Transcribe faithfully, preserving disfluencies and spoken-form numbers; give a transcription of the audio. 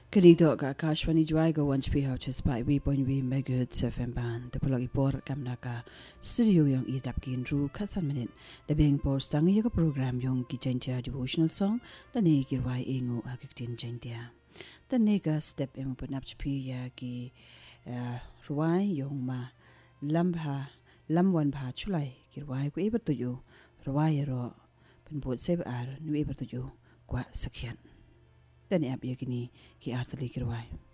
Kanito ka Kashwani Jwai go once we have just by we point we megahertz F M band the Pologi por Kamnaka studio yung idap kin ru kasan minute the being post ang yung program yung kichanja devotional song the ne girwai ingo akitin jantia the nega step em punap chpi ya ki ruai yung ma lambha lamwan bha chulai girwai ko ibat to you ruai ro penbot save ar nu ibat to you kwa sakyan Tani ab yakini ki artali kirwai.